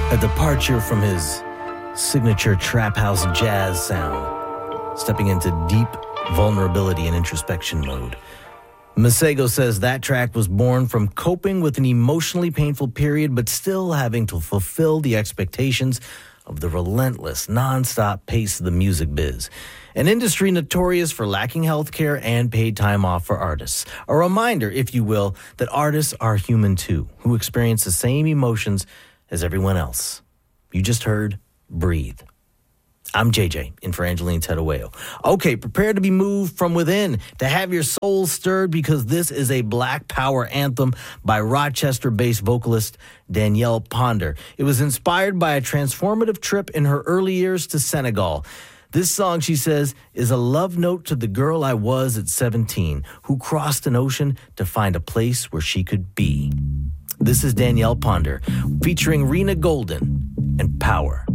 A departure from his signature trap house jazz sound, stepping into deep vulnerability and introspection mode. Masego says that track was born from coping with an emotionally painful period, but still having to fulfill the expectations of the relentless, nonstop pace of the music biz. An industry notorious for lacking health care and paid time off for artists. A reminder, if you will, that artists are human too, who experience the same emotions as everyone else. You just heard Breathe. I'm JJ, in for Angeline Tedoeo. Okay, prepare to be moved from within, to have your soul stirred, because this is a Black Power anthem by Rochester-based vocalist Danielle Ponder. It was inspired by a transformative trip in her early years to Senegal. This song, she says, is a love note to the girl I was at 17, who crossed an ocean to find a place where she could be. This is Danielle Ponder, featuring Rena Golden and Power.